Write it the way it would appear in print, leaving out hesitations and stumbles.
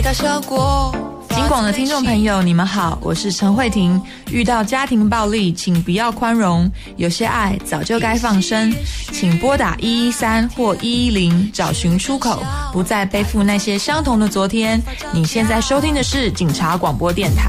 大效果。 金广的听众朋友，你们好，我是陈慧婷。遇到家庭暴力，请不要宽容，有些爱早就该放生，请拨打113或110找寻出口，不再背负那些相同的昨天。你现在收听的是警察广播电台。